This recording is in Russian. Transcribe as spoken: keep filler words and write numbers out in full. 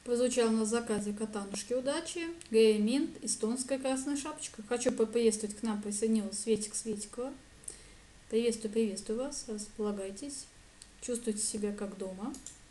Прозвучал на заказе Катанушки удачи. Гея Минт, эстонская красная шапочка. Хочу поприветствовать, к нам присоединилась Светик Светикова. Приветствую, приветствую вас. Располагайтесь. Чувствуйте себя как дома.